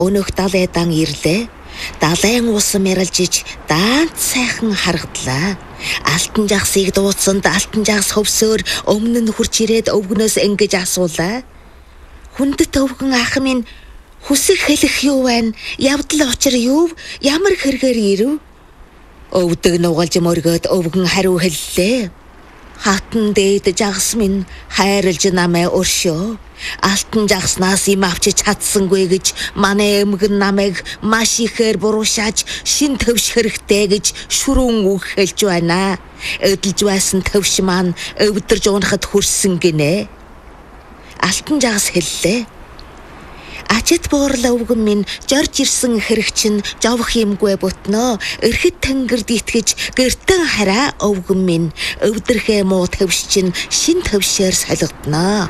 Өнөөх далайдан ирлээ. Далайн ус мэрэлжиж даант сайхан харагдлаа. Алтан жагсыг дууцсанд алтан жагс хөвсөөр өмнө нь хурж ирээд өвгнөөс ингэж асуулаа. Хүндэт өвгөн ах минь хүсэх хэлэх юу байна? Явдал учир юу? Ямар хэрэгээр ирв? Өвдөг нугалж мөргөөд өвгөн хариу хэллээ. Хатан дээд жагс минь хайрлж намайг өршөө. Алтан жагснаас юм авчиж чадсангүй гэж манай эмгэн намайг маш ихээр буруушааж шин төвш хэрэгтэй гэж шүрүүн үг хэлж байна. Эдэлж байсан төвш маань өвдөрж унахад хүрсэн гинэ. Алтан жагс хэллээ. Ачит буурлаа өвгөн минь жорж ирсэн хэрэг чинь жовх юмгүй бүтнөө. Эрхэд тэнгэрд итгэж гэртэн хараа өвгөн минь өвдөрхөө муу төвш чинь шин төвшээр солигдноо.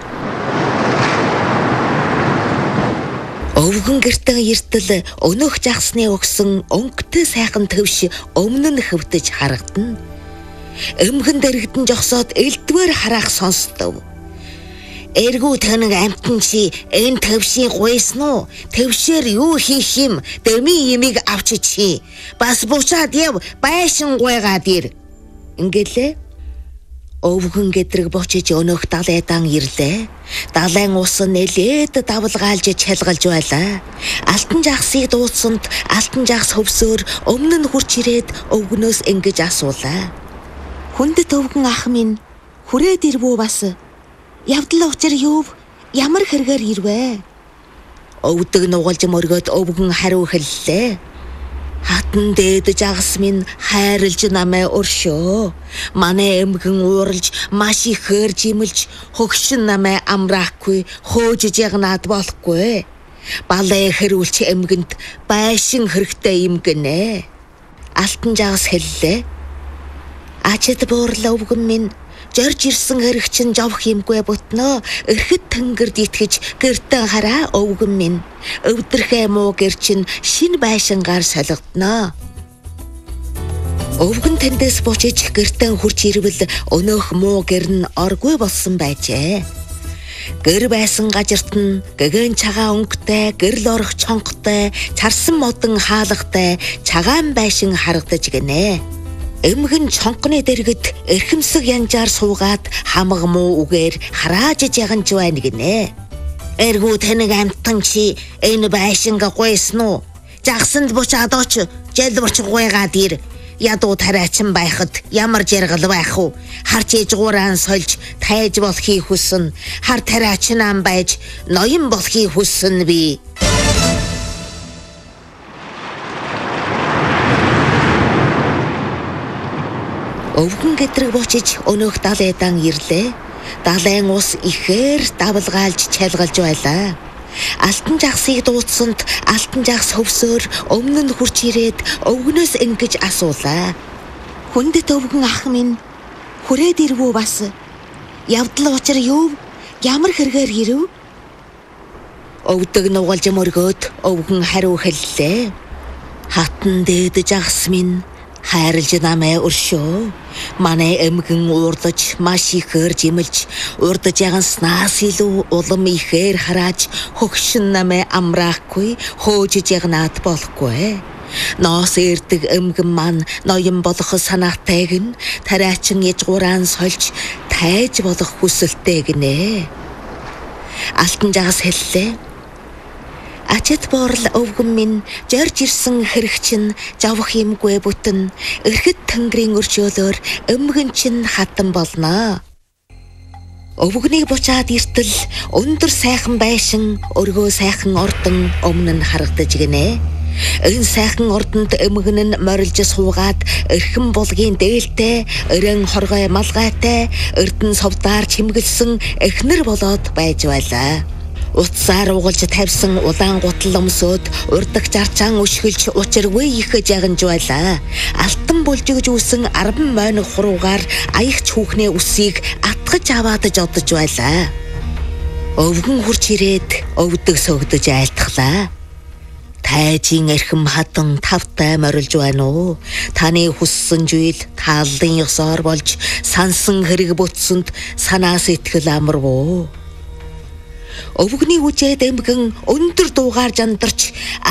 Өвгөн гэртэн эртэл өнөөх жагсны өгсөн өнгөтэй сайхан төвш өмнө нь хөвдөж харагдана. Эмгэн дэрэгдэн жогсоод элдвэр хараах сонстов. Эргүү тэнэг амтан чи энэ төвшийн гуйсан уу? Төвшээр юу хийх юм? Дэми ямиг авчи чи. Бас буучаад яв байшин гуйгаад ир. Ингэлээ. Өвгөн гэдрэг бочиж өнөөх далайдан ирлээ. Далайн ус нэлээд давлгаалж чалгалж байлаа. Алтан жагсыг дууцсанд алтан жагс хөвсөөр өмнө нь хурч ирээд өвгнөөс ингэж асуулаа. Хүндэт өвгөн ах минь хүрээд ирвүү бас? Явдал учир юу? Ямар хэрэгээр ирвэ? Өвдөг нугалж мөргөөд өвгөн хариу хэллээ. Хатан дээд жагс минь хайрлж намайг өршөө. Манай эмгэн ууралж маш ихээр жимэлж хөгшин намайг амраахгүй хоожж ягнаад болохгүй. Балай хэрүүлч эмгэнд байшин хэрэгтэй юм гинэ. Алтан жагс хэллээ. Ачид буурлаа өвгөн минь жорж ирсэн хэрэг чинь жовх юмгүй бүтнөө. Эрхэд тэнгэрд итгэж гэртэн хараа өвгөн минь өвдөрхөө муу гэр чинь шин байшингаар солигдноо. Өвгөн тэндээс бочиж гэртэн хурж ирвэл өнөөх муу гэр нь оргүй болсон байжээ. Гэр байсан газарт нь гэгэн цагаан өнгөтэй, гэрэл орох чонготой, чарсан модон хаалгатай цагаан байшин харагдаж гинэ. Эмгэн чонгоны дэргэд эрхэмсэг янжаар суугаад хамаг муу үгээр хараажж яганж байна гинэ. Эргүү тэнэг амтан чи энэ байшинга гуйсан уу? Жагсанд буучаад оч жэлбурч гуйгаад ир. Ядуу тарайчин байхад ямар жаргал байх уу? Харч ижгууран сольж тайж болохыг хүснэ. Хар тарайчнан байж ноён болохыг хүснэ би. Өвгөн гэдрэг бочиж өнөөх далайдан ирлээ. Далайн ус ихээр давлгаалж чалгалж байлаа. Алтан жагсыг дууцсанд алтан жагс хөвсөөр өмнө нь хурч ирээд өвгнөөс ингэж асуулаа. Хүндэт өвгөн ах минь хүрээд ирвүү бас? Явдал учир юу? Ямар хэрэгээр ирв? Өвдөг нугалж мөргөөд өвгөн хариу хэллээ. Хатан дээд жагс минь хайрлж намайг өршөө. Манай эмгэн уурдаж маш ихээр жимэлж урдаж яганснаас илүү улам ихээр харааж хөгшин намайг амраахгүй хоожж ягнаад болохгүй. Ноос эрдэг эмгэн маань ноён болох санаатайг нь тарайчин ижгууран сольж тайж болох хүсэлтэй гинэ. Алтан жагс хэллээ. Ачид буурлаа өвгөн минь жорж ирсэн хэрэг чинь жовх юмгүй бүтэн. Эрхэд тэнгэрийн өршөөлөөр эмгэн чинь хатан болноо. Өвгөнийг буцаад иртэл өндөр сайхан байшин өргөө сайхан ордон өмнө нь харагдаж гинэ. Энэ сайхан ордонд эмгэн нь морилж суугаад эрхэм булгийн дээлтэй, өрөн хоргой малгайтай, эрдэн совдаар чимгэлсэн эхнэр болоод байж байлаа. Утсаар угалж тавьсан улаан гутал өмсөд урдаг жарчаан өшгөлж учиргүй их жагнж байлаа. Алтан булжигж үүсэн 10 мойн хуруугаар аягч хүүхнээ үсийг атгаж аваад жодож байлаа. Өвгөн хурч ирээд өвдөг сөгдөж айлтглаа. Тайжийн эрхэм хатан тавтай морилж байна уу? Таны хүссэн зүйл тааллын ёсоор болж сансан хэрэг бүтсэнд санаа сэтгэл амарвуу. Өвгөний үжээ дэмгэн өндөр дуугаар жандарч